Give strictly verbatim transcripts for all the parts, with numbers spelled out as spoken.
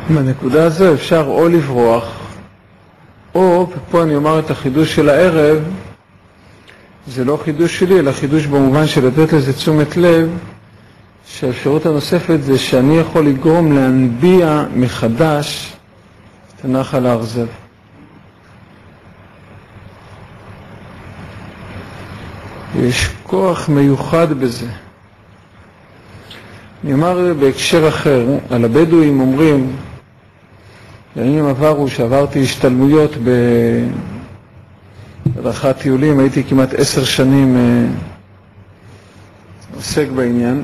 בנקודה הזו אפשר או לברוח, או, פה אני אומר את החידוש של הערב, זה לא חידוש שלי, אלא חידוש במובן של לתת לזה תשומת לב, שהאפשרות הנוספת זה שאני יכול לגרום להנביע מחדש את נחל האכזב. יש כוח מיוחד בזה. אני אומר בהקשר אחר, על הבדואים אומרים, בימים עברו שעברתי השתלמויות בהדרכת טיולים, הייתי כמעט עשר שנים עוסק בעניין.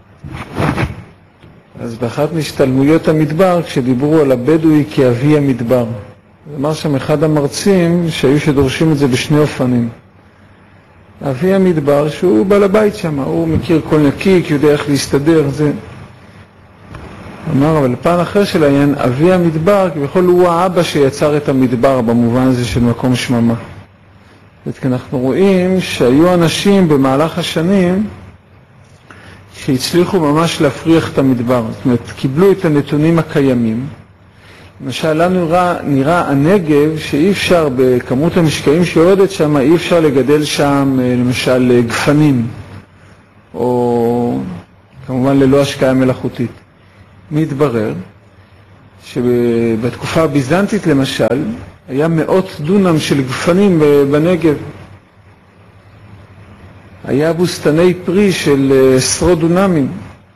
אז באחת מהשתלמויות המדבר, כשדיברו על הבדואי כאבי המדבר, אמר שם אחד המרצים שהיו שדורשים את זה בשני אופנים. אבי המדבר שהוא בעל הבית שם, הוא מכיר כל נקיק, יודע איך להסתדר, זה. אמר, אבל פן אחר של העניין, אבי המדבר, כביכול הוא האבא שיצר את המדבר במובן הזה של מקום שממה. וכי אנחנו רואים שהיו אנשים במהלך השנים שהצליחו ממש להפריח את המדבר. זאת אומרת, קיבלו את הנתונים הקיימים. למשל, לנו נראה, נראה הנגב שאי אפשר, בכמות המשקעים שיורדת שם, אי אפשר לגדל שם, למשל, גפנים, או כמובן ללא השקעה מלאכותית. מתברר שבתקופה הביזנטית, למשל, היה מאות דונם של גפנים בנגב. היה בוסתני פרי של עשרות דונמים.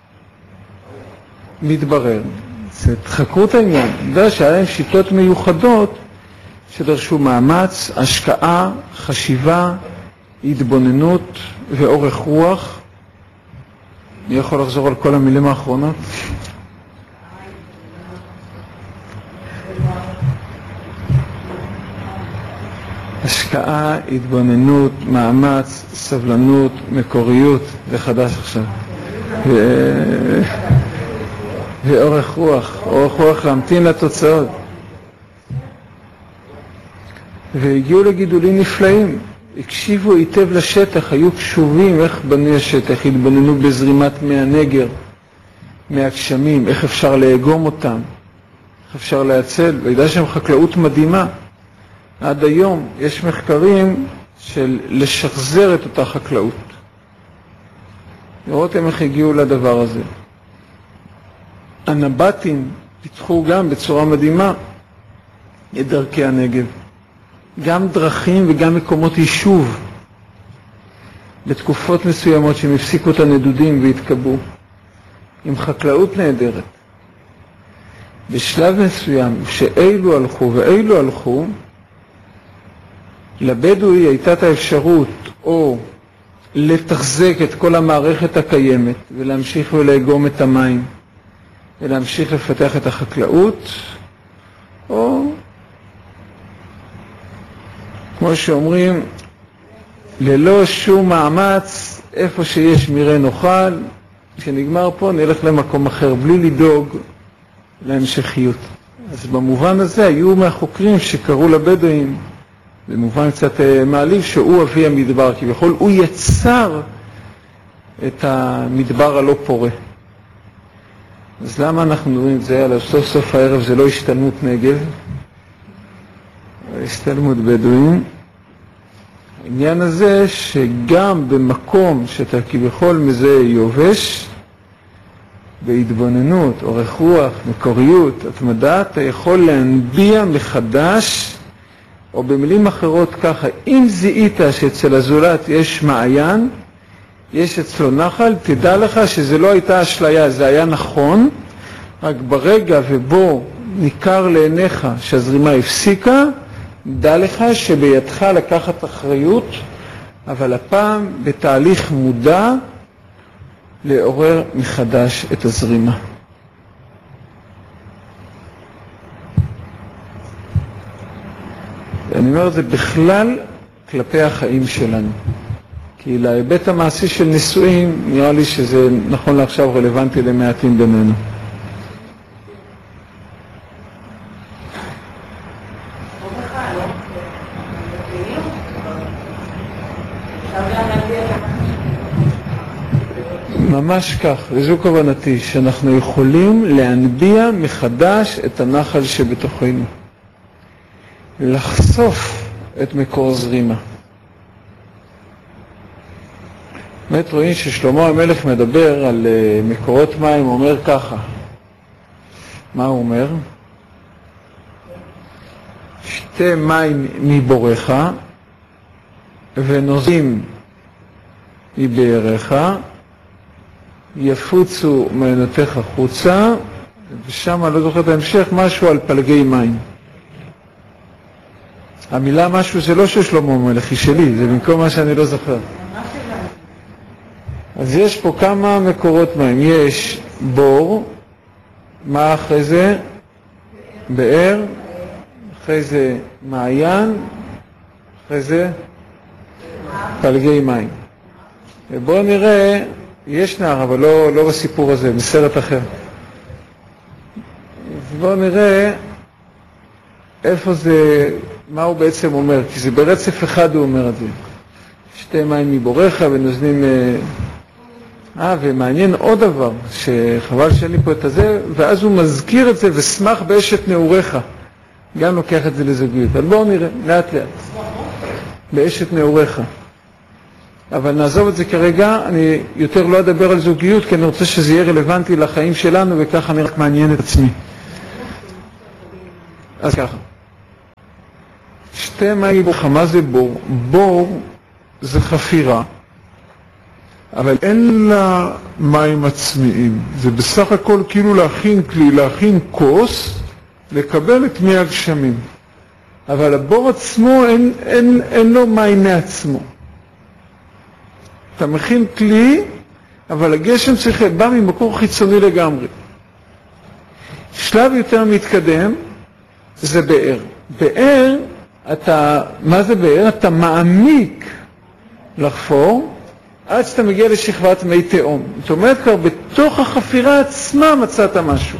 מתברר. תחקרו את העניין. יודע שהיה להם שיטות מיוחדות שדרשו מאמץ, השקעה, חשיבה, התבוננות ואורך רוח. אני יכול לחזור על כל המילים האחרונות? השקעה, התבוננות, מאמץ, סבלנות, מקוריות, זה חדש עכשיו. ו... ואורך רוח, אורך רוח להמתין לתוצאות. והגיעו לגידולים נפלאים, הקשיבו היטב לשטח, היו קשובים איך בנוי השטח, התבוננו בזרימת מי הנגר, מהגשמים, איך אפשר לאגום אותם, איך אפשר להצל, וידע שם חקלאות מדהימה. עד היום יש מחקרים של לשחזר את אותה חקלאות. לראות איך הגיעו לדבר הזה. הנבטים פיתחו גם בצורה מדהימה את דרכי הנגב. גם דרכים וגם מקומות יישוב. בתקופות מסוימות שהם הפסיקו את הנדודים והתקבעו. עם חקלאות נהדרת. בשלב מסוים שאילו הלכו ואילו הלכו, לבדואי הייתה את האפשרות או לתחזק את כל המערכת הקיימת ולהמשיך ולאגום את המים ולהמשיך לפתח את החקלאות, או כמו שאומרים, ללא שום מאמץ, איפה שיש מראה נאכל, כשנגמר פה נלך למקום אחר בלי לדאוג להמשכיות. אז במובן הזה היו מהחוקרים שקראו לבדואים, במובן קצת מעליב, שהוא אבי המדבר, כי בכל הוא יצר את המדבר הלא פורה. אז למה אנחנו רואים את זה? על סוף סוף הערב זה לא השתלמות נגב, השתלמות בדואים. העניין הזה שגם במקום שאתה כביכול מזה יובש, בהתבוננות, אורך רוח, מקוריות, התמדה, אתה יכול להנביע מחדש, או במילים אחרות ככה, אם זיהית שאצל הזולת יש מעיין, יש אצלו נחל, תדע לך שזה לא הייתה אשליה, זה היה נכון, רק ברגע ובו ניכר לעיניך שהזרימה הפסיקה, דע לך שבידך לקחת אחריות, אבל הפעם בתהליך מודע לעורר מחדש את הזרימה. אני אומר את זה בכלל כלפי החיים שלנו. כי להיבט המעשי של נישואים, נראה לי שזה נכון לעכשיו רלוונטי למעטים בינינו. ממש כך, וזו כוונתי, שאנחנו יכולים להנביע מחדש את הנחל שבתוכנו. לחשוף את מקור זרימה. באמת רואים ששלמה המלך מדבר על מקורות מים, הוא אומר ככה. מה הוא אומר? שתי מים מבורך ונוזים מבאריך, יפוצו מעיינותיך חוצה, ושם אני לא זוכר את ההמשך, משהו על פלגי מים. המילה משהו זה לא של שלמה המלך, היא שלי, זה במקום מה שאני לא זוכר. אז יש פה כמה מקורות מים. יש בור, מה אחרי זה? באר, אחרי זה מעיין, אחרי זה פלגי מים. ובואו נראה, יש נער, אבל לא, לא בסיפור הזה, בסרט אחר. אז בואו נראה איפה זה, מה הוא בעצם אומר, כי זה ברצף אחד הוא אומר את זה. שתי מים מבורך ונוזנים... אה, ומעניין עוד דבר, שחבל שאין לי פה את הזה, ואז הוא מזכיר את זה ושמח באשת נעוריך. גם לוקח את זה לזוגיות. אבל בואו נראה, לאט לאט. באשת נעוריך. אבל נעזוב את זה כרגע, אני יותר לא אדבר על זוגיות, כי אני רוצה שזה יהיה רלוונטי לחיים שלנו, וככה אני רק מעניין את עצמי. אז ככה. שתי מים מבורך, מה זה בור? בור זה חפירה. אבל אין לה מים עצמיים. זה בסך הכל כאילו להכין כלי, להכין כוס, לקבל את מי הגשמים. אבל הבור עצמו אין, אין, אין לו מים מעצמו. אתה מכין כלי, אבל הגשם צריך בא ממקור חיצוני לגמרי. שלב יותר מתקדם, זה באר. באר, אתה, מה זה באר? אתה מעמיק לחפור, עד שאתה מגיע לשכבת מי תאום. זאת אומרת, כבר בתוך החפירה עצמה מצאת משהו.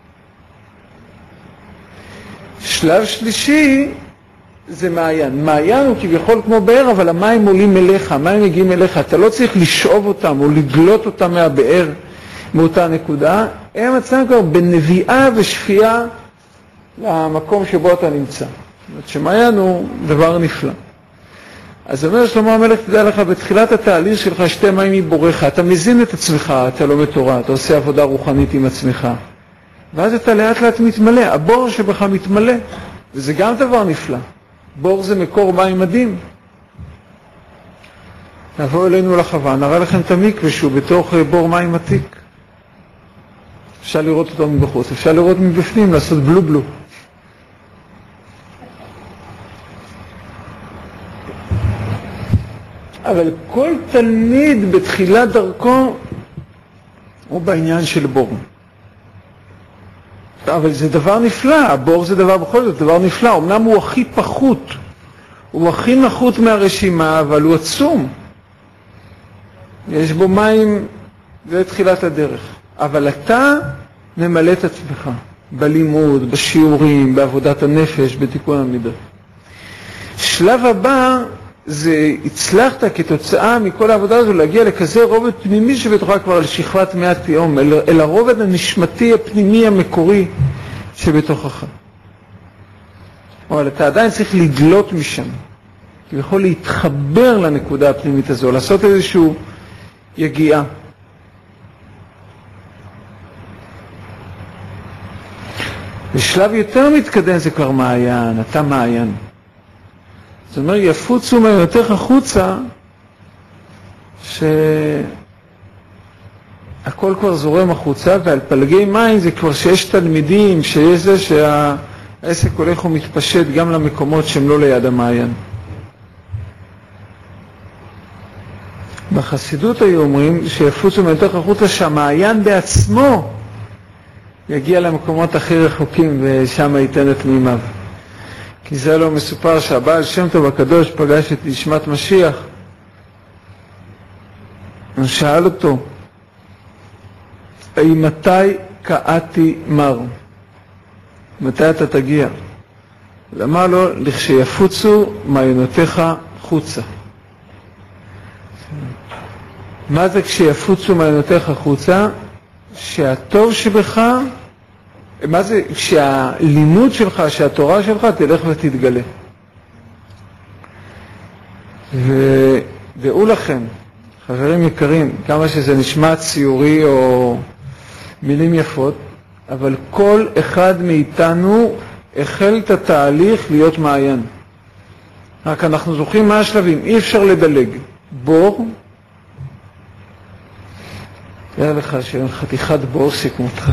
שלב שלישי זה מעיין. מעיין הוא כביכול כמו באר, אבל המים עולים אליך, המים מגיעים אליך. אתה לא צריך לשאוב אותם או לגלות אותם מהבאר מאותה נקודה. הם עצמם כבר בנביאה ושפייה למקום שבו אתה נמצא. זאת אומרת שמעיין הוא דבר נפלא. אז אומר שלמה המלך, תדע לך, בתחילת התהליך שלך שתי מים מבורך, אתה מזין את עצמך, אתה לא מתורה, אתה עושה עבודה רוחנית עם עצמך. ואז אתה לאט לאט מתמלא, הבור שבך מתמלא, וזה גם דבר נפלא. בור זה מקור מים מדהים. נבוא אלינו לחווה, נראה לכם את המקווה שהוא בתוך בור מים עתיק. אפשר לראות אותו מבחוץ, אפשר לראות מבפנים, לעשות בלו בלו. אבל כל תלמיד בתחילת דרכו הוא בעניין של בור. אבל זה דבר נפלא, הבור זה דבר בכל זאת, דבר נפלא. אמנם הוא הכי פחות, הוא הכי נחות מהרשימה, אבל הוא עצום. יש בו מים, זה תחילת הדרך. אבל אתה ממלא את עצמך, בלימוד, בשיעורים, בעבודת הנפש, בתיקון המידות. שלב הבא, זה הצלחת כתוצאה מכל העבודה הזו להגיע לכזה רובד פנימי שבתוכה כבר לשכבת מי התהום, אל, אל הרובד הנשמתי הפנימי המקורי שבתוכך. אבל אתה עדיין צריך לדלות משם, כי יכול להתחבר לנקודה הפנימית הזו, לעשות איזשהו יגיעה. בשלב יותר מתקדם זה כבר מעיין, אתה מעיין. זאת אומרת, יפוצו מעיינותיך חוצה, שהכל כבר זורם החוצה, ועל פלגי מים זה כבר שיש תלמידים, שיש זה שהעסק הולך ומתפשט גם למקומות שהם לא ליד המעיין. בחסידות היו אומרים שיפוצו מעיינותיך חוצה, שהמעיין בעצמו יגיע למקומות הכי רחוקים ושם ייתן את מימיו. כי זה לא מסופר שהבעל שם טוב הקדוש פגש את נשמת משיח. הוא שאל אותו, מתי קעתי מר? מתי אתה תגיע? למה לו? לכשיפוצו מעיינותיך חוצה. מה זה כשיפוצו מעיינותיך החוצה? שהטוב שבך, מה זה? שהלימוד שלך, שהתורה שלך תלך ותתגלה. ודעו לכם, חברים יקרים, כמה שזה נשמע ציורי או מילים יפות, אבל כל אחד מאיתנו החל את התהליך להיות מעיין. רק אנחנו זוכרים מה השלבים, אי אפשר לדלג. בור, תראה לך שחתיכת בור שכמותך.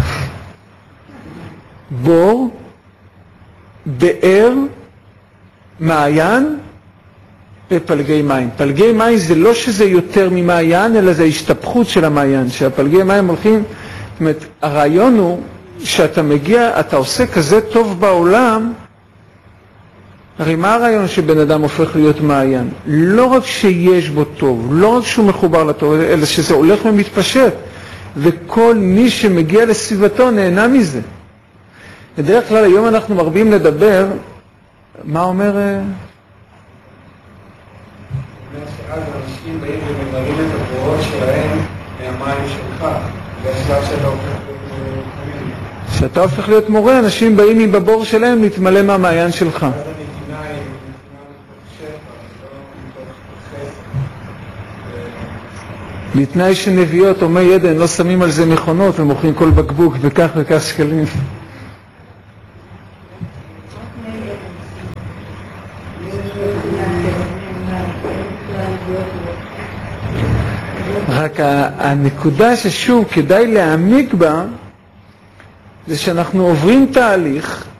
בור, באר, מעיין ופלגי מים. פלגי מים זה לא שזה יותר ממעיין, אלא זה השתפכות של המעיין, שהפלגי מים הולכים, זאת אומרת, הרעיון הוא שאתה מגיע, אתה עושה כזה טוב בעולם, הרי מה הרעיון שבן אדם הופך להיות מעיין? לא רק שיש בו טוב, לא רק שהוא מחובר לטוב, אלא שזה הולך ומתפשט, וכל מי שמגיע לסביבתו נהנה מזה. בדרך כלל היום אנחנו מרבים לדבר, מה אומר? שאז אנשים באים וממלאים את הבורות שלהם מהמים שלך, זה השלב שאתה הופך להיות מורה. כשאתה הופך להיות מורה, אנשים באים מבבור שלהם להתמלא מהמעיין שלך. אז הנתינה היא נתינה מתוך שפע, לא מתוך חסד. בתנאי שנביאות או מי עדן לא שמים על זה מכונות ומוכרים כל בקבוק וכך וכך שקלים. רק הנקודה ששוב כדאי להעמיק בה זה שאנחנו עוברים תהליך